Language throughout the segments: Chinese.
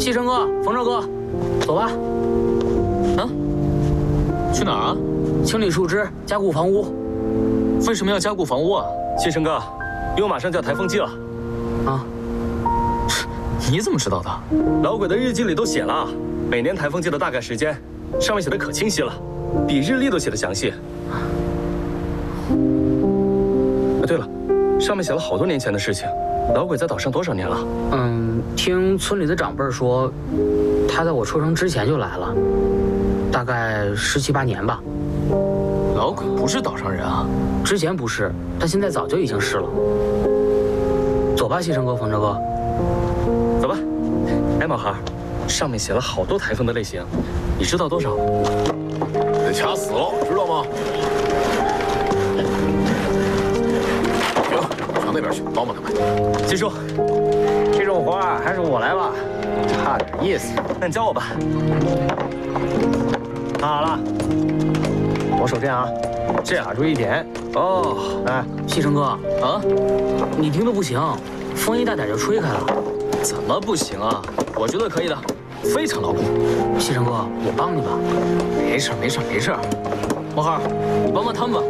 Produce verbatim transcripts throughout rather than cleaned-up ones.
西城哥、冯少哥，走吧。 啊？去哪儿啊？ 清理树枝，加固房屋。 为什么要加固房屋啊？ 西城哥，因为马上就要台风季了。 啊？ 你怎么知道的？ 老鬼的日记里都写了，每年台风季的大概时间，上面写的可清晰了，比日历都写的详细。啊，对了，上面写了好多年前的事情。老鬼在岛上多少年了？ 嗯，听村里的长辈说，他在我出生之前就来了，大概十七八年吧。 老鬼不是岛上人啊？ 之前不是，但现在早就已经是了。走吧，西城哥、冯哲哥。 走吧。哎，毛孩，上面写了好多台风的类型，你知道多少？ 得掐死了，知道吗？行，上那边去帮帮他们。 金叔， 这种活儿还是我来吧，差点意思。 那你教我吧。 看好了，我手这样啊， 这样卡住一点。 哦， 哎， 西城哥啊， 你听的不行，风一大点就吹开了。 怎么不行啊？我觉得可以的，非常牢固。 西城哥，我帮你吧。 没事没事没事。毛孩，你帮帮他们吧。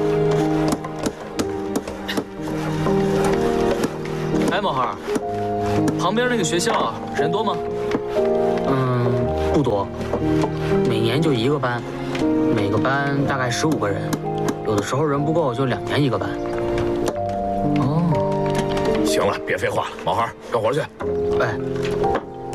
哎，毛孩，旁边那个学校人多吗？ 嗯，不多，每年就一个班，每个班大概十五个人，有的时候人不够就两年一个班。 哦， 行了，别废话了，毛孩，干活去。 哎，